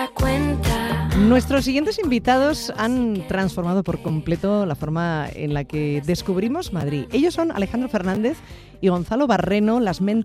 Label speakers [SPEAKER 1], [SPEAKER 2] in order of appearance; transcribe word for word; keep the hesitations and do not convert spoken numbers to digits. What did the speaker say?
[SPEAKER 1] da cuenta.
[SPEAKER 2] Nuestros siguientes invitados han transformado por completo la forma en la que descubrimos Madrid. Ellos son Alejandro Fernández y Gonzalo Barreno, las mentes